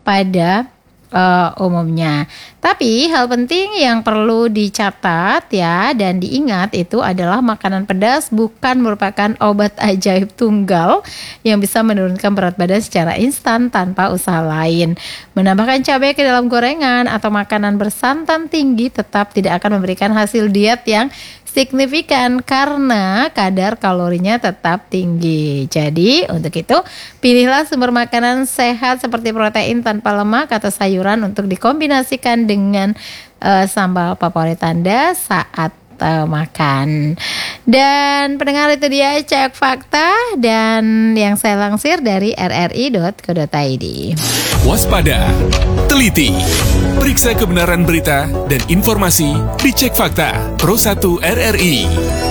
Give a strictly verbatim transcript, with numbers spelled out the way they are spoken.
pada Uh, umumnya. Tapi hal penting yang perlu dicatat ya dan diingat itu adalah makanan pedas bukan merupakan obat ajaib tunggal yang bisa menurunkan berat badan secara instan tanpa usaha lain. Menambahkan cabai ke dalam gorengan atau makanan bersantan tinggi tetap tidak akan memberikan hasil diet yang signifikan karena kadar kalorinya tetap tinggi. Jadi untuk itu pilihlah sumber makanan sehat seperti protein tanpa lemak atau sayuran untuk dikombinasikan dengan uh, sambal favorit Anda saat uh, makan. Dan pendengar, itu dia Cek Fakta dan yang saya lansir dari r r i dot co dot i d. Waspada, teliti, periksa kebenaran berita dan informasi di Cek Fakta Pro satu R R I.